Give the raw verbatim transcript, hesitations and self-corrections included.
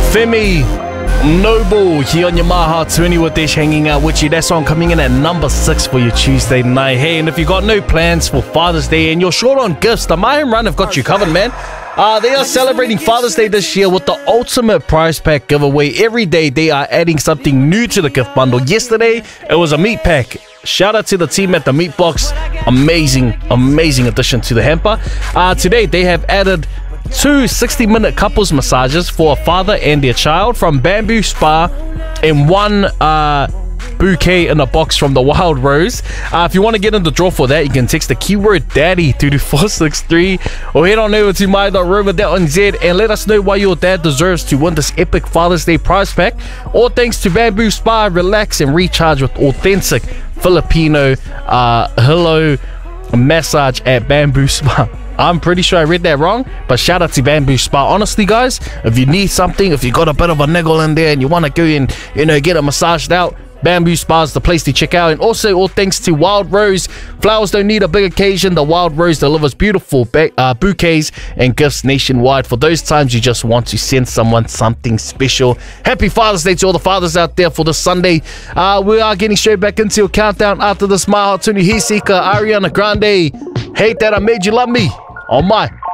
Femi Noble here on your Maha twenty with Dish hanging out with you. That song coming in at number six for your Tuesday night. Hey, and if you got no plans for Father's Day and you're short on gifts, the My Home Run have got you covered, man. Uh, they are celebrating Father's Day this year with the ultimate prize pack giveaway. Every day they are adding something new to the gift bundle. Yesterday, it was a meat pack. Shout out to the team at the Meat Box. Amazing, amazing addition to the hamper. Uh, today, they have added two sixty minute couples massages for a father and their child from Bamboo Spa and one uh, bouquet in a box from the Wild Rose. Uh, if you want to get in the draw for that, you can text the keyword daddy to the four six three or head on over to my dot rover dot n z and let us know why your dad deserves to win this epic Father's Day prize pack. All thanks to Bamboo Spa. Relax and recharge with authentic Filipino uh, hello massage at Bamboo Spa. I'm pretty sure I read that wrong, but shout out to Bamboo Spa. Honestly, guys, if you need something, if you got a bit of a niggle in there and you want to go and, you know, get it massaged out, Bamboo Spa is the place to check out. And also, all thanks to Wild Rose. Flowers don't need a big occasion. The Wild Rose delivers beautiful ba- uh, bouquets and gifts nationwide for those times you just want to send someone something special. Happy Father's Day to all the fathers out there for this Sunday. Uh, we are getting straight back into a countdown after this. My Heart Tunu Hisika, Ariana Grande. Hate That I Made You Love Me. Oh my.